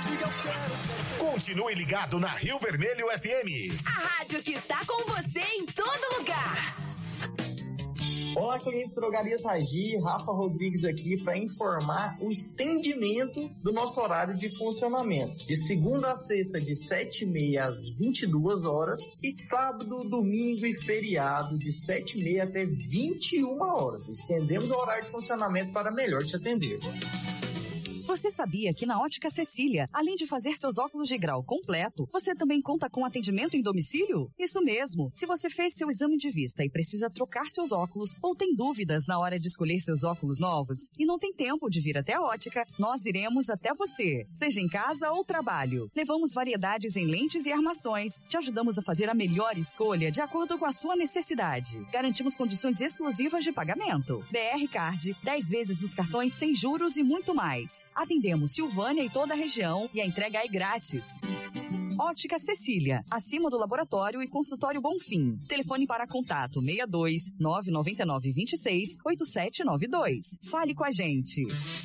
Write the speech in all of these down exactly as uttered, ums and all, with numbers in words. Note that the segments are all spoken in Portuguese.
Continue ligado na Rio Vermelho F M. A rádio que está com você em todo lugar. Olá, clientes Drogarias Ragi, Rafa Rodrigues aqui para informar o estendimento do nosso horário de funcionamento. De segunda a sexta, de sete e meia às vinte e duas horas, e sábado, domingo e feriado, de sete e meia até vinte e uma horas. Estendemos o horário de funcionamento para melhor te atender. Você sabia que na Ótica Cecília, além de fazer seus óculos de grau completo, você também conta com atendimento em domicílio? Isso mesmo! Se você fez seu exame de vista e precisa trocar seus óculos ou tem dúvidas na hora de escolher seus óculos novos e não tem tempo de vir até a Ótica, nós iremos até você, seja em casa ou trabalho. Levamos variedades em lentes e armações, te ajudamos a fazer a melhor escolha de acordo com a sua necessidade. Garantimos condições exclusivas de pagamento. B R Card, dez vezes nos cartões sem juros e muito mais. Atendemos Silvânia e toda a região e a entrega é grátis. Ótica Cecília, acima do laboratório e consultório Bonfim. Telefone para contato seis dois nove nove nove dois seis oito sete nove dois. Fale com a gente.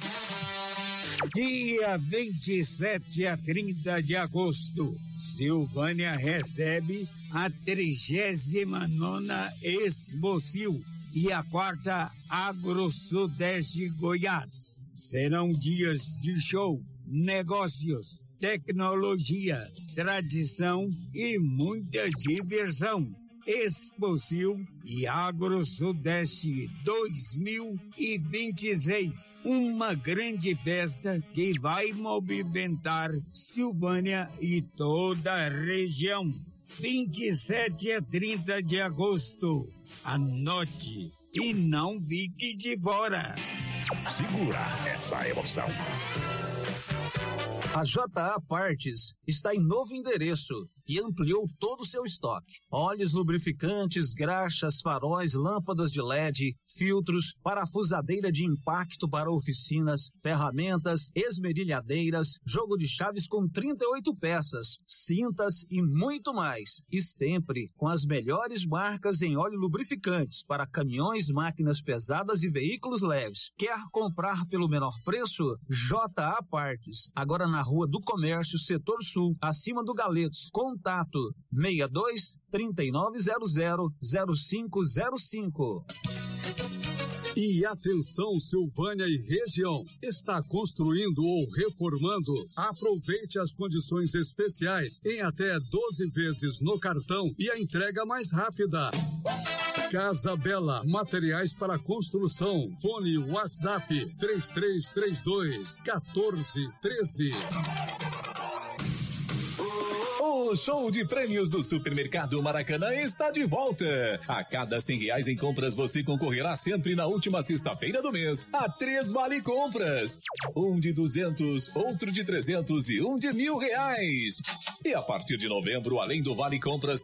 Dia vinte e sete a trinta de agosto, Silvânia recebe a trigésima nona Expocil e a quarta Agro Sudeste Goiás. Serão dias de show, negócios, tecnologia, tradição e muita diversão. Expocil e Agro Sudeste dois mil e vinte e seis, uma grande festa que vai movimentar Silvânia e toda a região. vinte e sete a trinta de agosto. Anote e não fique de fora. Segura essa emoção. A J A Partes está em novo endereço e ampliou todo o seu estoque. Óleos lubrificantes, graxas, faróis, lâmpadas de L E D, filtros, parafusadeira de impacto para oficinas, ferramentas, esmerilhadeiras, jogo de chaves com trinta e oito peças, cintas e muito mais. E sempre com as melhores marcas em óleo lubrificantes para caminhões, máquinas pesadas e veículos leves. Quer comprar pelo menor preço? J A Partes, agora na Rua do Comércio, Setor Sul, acima do Galetos. Contato seis dois, três nove zero zero, zero cinco zero cinco. E atenção, Silvânia e região, está construindo ou reformando? Aproveite as condições especiais em até doze vezes no cartão e a entrega mais rápida. Casa Bela, materiais para construção. Fone WhatsApp três três três dois, um quatro um três. O show de prêmios do Supermercado Maracanã está de volta. A cada cem reais em compras, você concorrerá sempre na última sexta-feira do mês a três vale compras. Um de duzentos, outro de trezentos e um de mil reais. E a partir de novembro, além do vale compras,